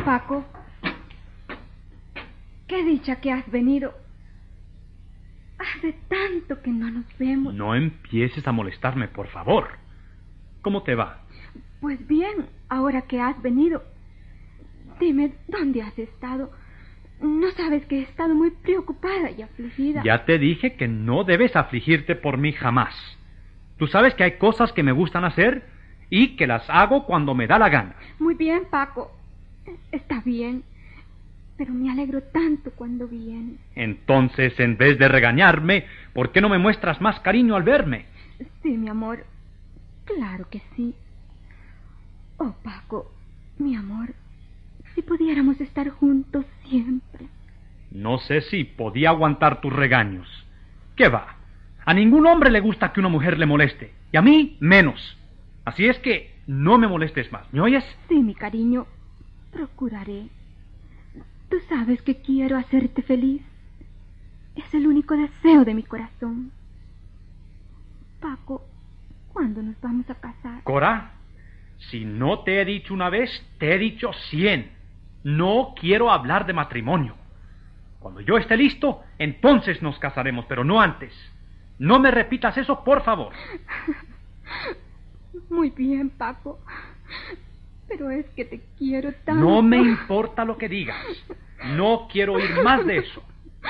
Paco, qué dicha que has venido. Hace tanto que no nos vemos. No empieces a molestarme, por favor. ¿Cómo te va? Pues bien, ahora que has venido. Dime, ¿dónde has estado? No sabes que he estado muy preocupada y afligida. Ya te dije que no debes afligirte por mí jamás. Tú sabes que hay cosas que me gustan hacer y que las hago cuando me da la gana. Muy bien, Paco. Está bien. Pero me alegro tanto cuando vienes. Entonces, en vez de regañarme, ¿por qué no me muestras más cariño al verme? Sí, mi amor. Claro que sí. Oh, Paco, mi amor, si pudiéramos estar juntos siempre. No sé si podía aguantar tus regaños. ¿Qué va? A ningún hombre le gusta que una mujer le moleste, y a mí menos. Así es que no me molestes más, ¿me oyes? Sí, mi cariño, procuraré. Tú sabes que quiero hacerte feliz. Es el único deseo de mi corazón. Paco, ¿cuándo nos vamos a casar? Cora, si no te he dicho una vez, te he dicho 100. No quiero hablar de matrimonio. Cuando yo esté listo, entonces nos casaremos, pero no antes. No me repitas eso, por favor. Muy bien, Paco. Pero es que te quiero tanto. No me importa lo que digas. No quiero oír más de eso.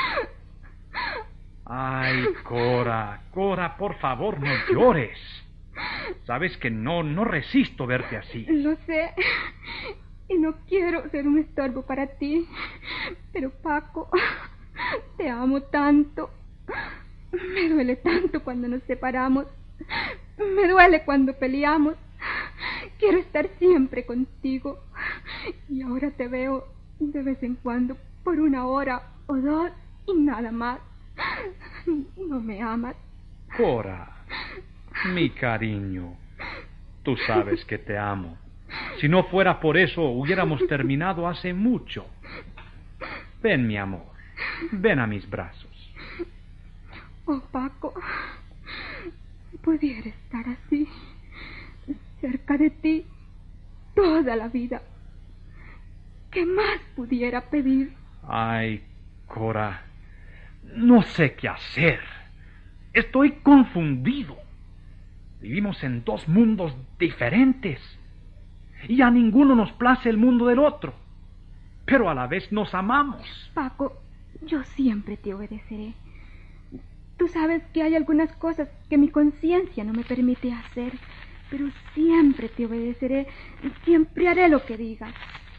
Ay, Cora, por favor, no llores. Sabes que no resisto verte así. Lo sé. Y no quiero ser un estorbo para ti. Pero, Paco, te amo tanto. Me duele tanto cuando nos separamos. Me duele cuando peleamos. Quiero estar siempre contigo. Y ahora te veo de vez en cuando por 1 hora o 2 y nada más. No me amas. Cora, mi cariño, tú sabes que te amo. Si no fuera por eso, hubiéramos terminado hace mucho. Ven, mi amor, ven a mis brazos. Oh, Paco, si pudiera estar así, cerca de ti, toda la vida, ¿qué más pudiera pedir? Ay, Cora, no sé qué hacer. Estoy confundido. Vivimos en 2 mundos diferentes. Y a ninguno nos place el mundo del otro. Pero a la vez nos amamos. Paco, yo siempre te obedeceré. Tú sabes que hay algunas cosas que mi conciencia no me permite hacer, pero siempre te obedeceré. Siempre haré lo que digas.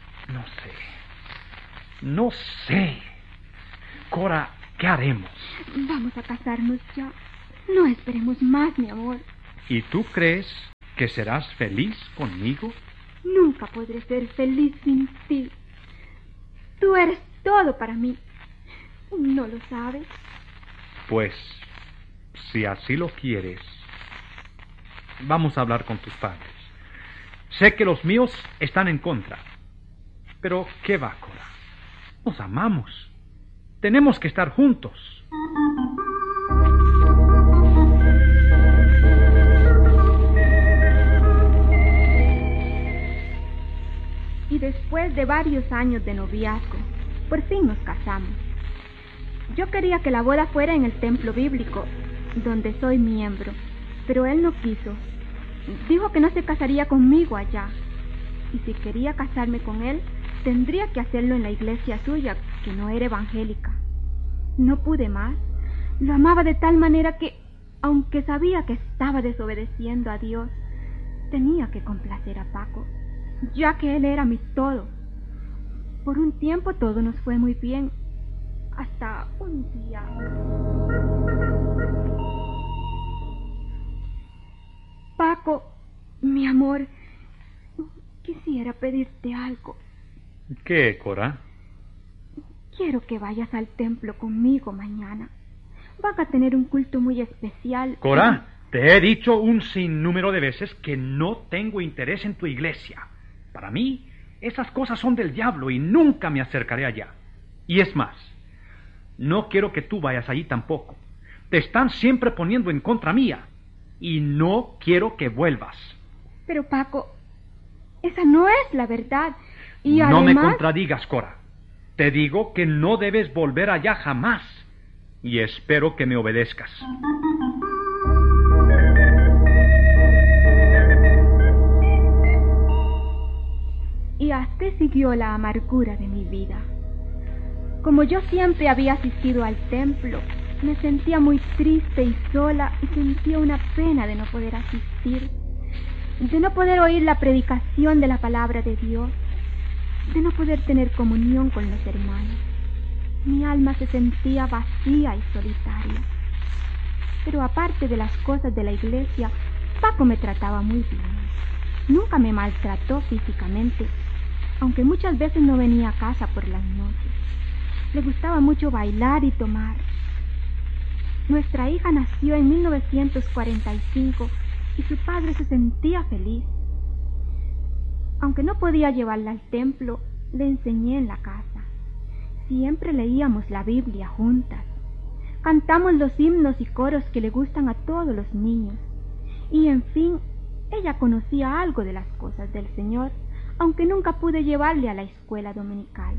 No sé. Cora, ¿qué haremos? Vamos a casarnos ya. No esperemos más, mi amor. ¿Y tú crees que serás feliz conmigo? Nunca podré ser feliz sin ti. Tú eres todo para mí. ¿No lo sabes? Pues, si así lo quieres, vamos a hablar con tus padres. Sé que los míos están en contra. Pero, ¿qué va, Cora? Nos amamos. Tenemos que estar juntos. Y después de varios años de noviazgo, por fin nos casamos. Yo quería que la boda fuera en el templo bíblico, donde soy miembro, pero él no quiso. Dijo que no se casaría conmigo allá. Y si quería casarme con él, tendría que hacerlo en la iglesia suya, que no era evangélica. No pude más. Lo amaba de tal manera que, aunque sabía que estaba desobedeciendo a Dios, tenía que complacer a Paco, ya que él era mi todo. Por un tiempo todo nos fue muy bien, hasta un día. Paco, mi amor, quisiera pedirte algo. ¿Qué, Cora? Quiero que vayas al templo conmigo mañana. Van a tener un culto muy especial. Cora, te he dicho un sinnúmero de veces que no tengo interés en tu iglesia. Para mí, esas cosas son del diablo y nunca me acercaré allá. Y es más, no quiero que tú vayas allí tampoco. Te están siempre poniendo en contra mía. Y no quiero que vuelvas. Pero, Paco, esa no es la verdad. Y No me además... contradigas, Cora. Te digo que no debes volver allá jamás. Y espero que me obedezcas. Y así siguió la amargura de mi vida. Como yo siempre había asistido al templo, me sentía muy triste y sola y sentía una pena de no poder asistir, de no poder oír la predicación de la palabra de Dios, de no poder tener comunión con los hermanos. Mi alma se sentía vacía y solitaria. Pero aparte de las cosas de la iglesia, Paco me trataba muy bien. Nunca me maltrató físicamente, aunque muchas veces no venía a casa por las noches. Le gustaba mucho bailar y tomar. Nuestra hija nació en 1945 y su padre se sentía feliz. Aunque no podía llevarla al templo, le enseñé en la casa. Siempre leíamos la Biblia juntas. Cantamos los himnos y coros que le gustan a todos los niños. Y en fin, ella conocía algo de las cosas del Señor, aunque nunca pude llevarle a la escuela dominical.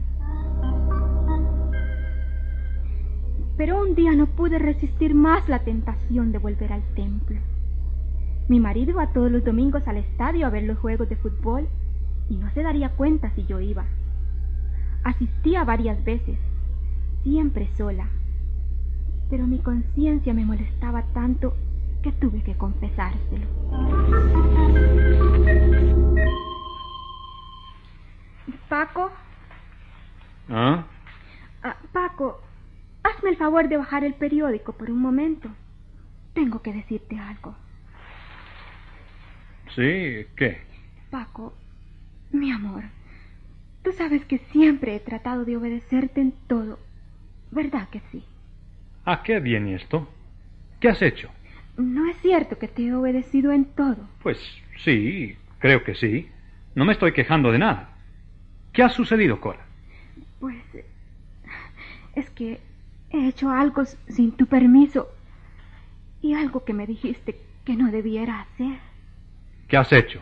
Pero un día no pude resistir más la tentación de volver al templo. Mi marido iba todos los domingos al estadio a ver los juegos de fútbol y no se daría cuenta si yo iba. Asistía varias veces, siempre sola, pero mi conciencia me molestaba tanto que tuve que confesárselo. Paco. ¿Ah? Paco, hazme el favor de bajar el periódico por un momento. Tengo que decirte algo. Sí, ¿qué? Paco, mi amor, tú sabes que siempre he tratado de obedecerte en todo, ¿verdad que sí? ¿A qué viene esto? ¿Qué has hecho? ¿No es cierto que te he obedecido en todo? Pues sí, creo que sí. No me estoy quejando de nada. ¿Qué ha sucedido, Cora? Pues es que he hecho algo sin tu permiso y algo que me dijiste que no debiera hacer. ¿Qué has hecho?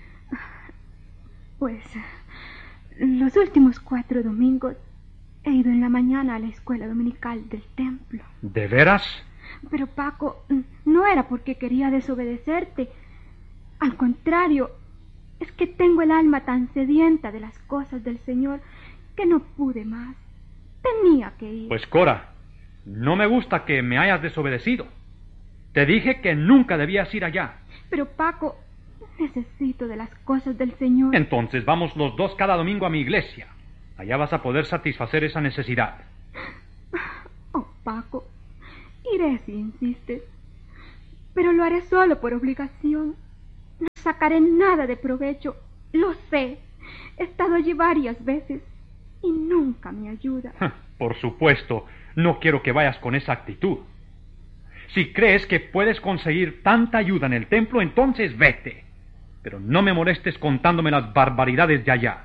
Pues los últimos 4 domingos he ido en la mañana a la escuela dominical del templo. ¿De veras? Pero Paco, no era porque quería desobedecerte. Al contrario, es que tengo el alma tan sedienta de las cosas del Señor que no pude más. Tenía que ir. Pues Cora, no me gusta que me hayas desobedecido. Te dije que nunca debías ir allá. Pero Paco, necesito de las cosas del Señor. Entonces vamos los dos cada domingo a mi iglesia. Allá vas a poder satisfacer esa necesidad. Oh, Paco, iré si insistes. Pero lo haré solo por obligación. No sacaré nada de provecho. Lo sé. He estado allí varias veces y nunca me ayuda. Por supuesto, no quiero que vayas con esa actitud. Si crees que puedes conseguir tanta ayuda en el templo, entonces vete. Pero no me molestes contándome las barbaridades de allá.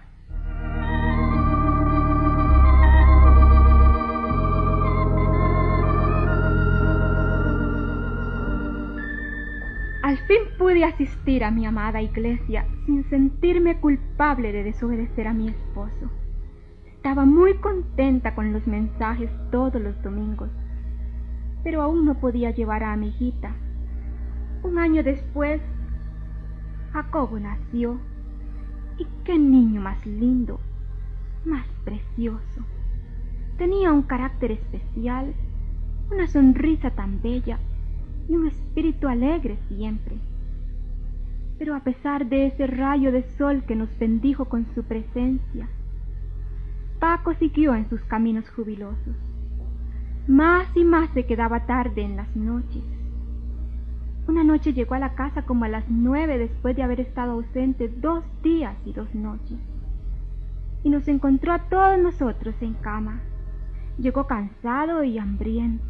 Al fin pude asistir a mi amada iglesia sin sentirme culpable de desobedecer a mi esposo. Estaba muy contenta con los mensajes todos los domingos, pero aún no podía llevar a mi hijita. Un año después, Jacobo nació, y qué niño más lindo, más precioso. Tenía un carácter especial, una sonrisa tan bella y un espíritu alegre siempre. Pero a pesar de ese rayo de sol que nos bendijo con su presencia, Paco siguió en sus caminos jubilosos. Más y más se quedaba tarde en las noches. Una noche llegó a la casa como a las 9 después de haber estado ausente 2 días y 2 noches. Y nos encontró a todos nosotros en cama. Llegó cansado y hambriento.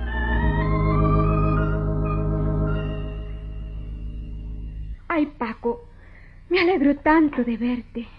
Ay, Paco, me alegro tanto de verte.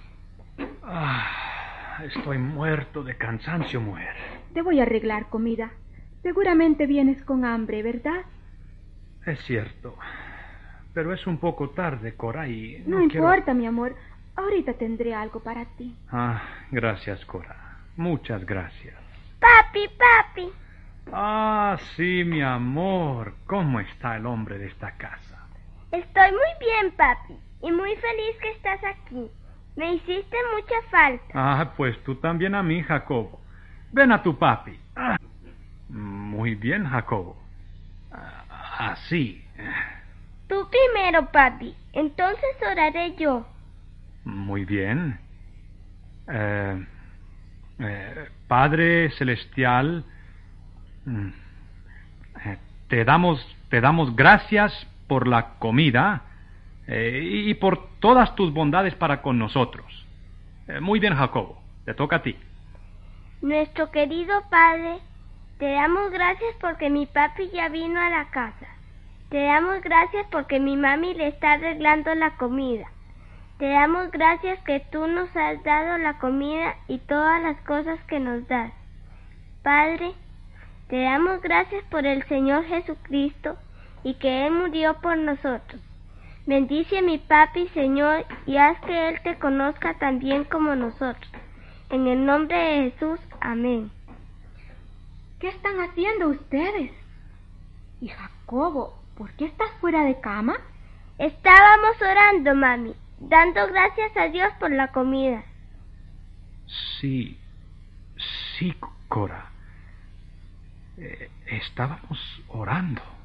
Estoy muerto de cansancio, mujer. Te voy a arreglar comida. Seguramente vienes con hambre, ¿verdad? Es cierto. Pero es un poco tarde, Cora, y No importa, mi amor. Ahorita tendré algo para ti. Ah, gracias, Cora. Muchas gracias. Papi, papi. Ah, sí, mi amor. ¿Cómo está el hombre de esta casa? Estoy muy bien, papi, y muy feliz que estás aquí. Me hiciste mucha falta. Ah, pues tú también a mí, Jacobo. Ven a tu papi. Ah, muy bien, Jacobo. Así. Tú primero, papi. Entonces oraré yo. Muy bien. Padre Celestial, te damos gracias por la comida y por todas tus bondades para con nosotros. Muy bien, Jacobo. Te toca a ti. Nuestro querido Padre, te damos gracias porque mi papi ya vino a la casa. Te damos gracias porque mi mami le está arreglando la comida. Te damos gracias que tú nos has dado la comida y todas las cosas que nos das. Padre, te damos gracias por el Señor Jesucristo y que Él murió por nosotros. Bendice a mi papi, Señor, y haz que Él te conozca tan bien como nosotros. En el nombre de Jesús, amén. ¿Qué están haciendo ustedes? Y Jacobo, ¿por qué estás fuera de cama? Estábamos orando, mami, dando gracias a Dios por la comida. Sí, Cora. Estábamos orando.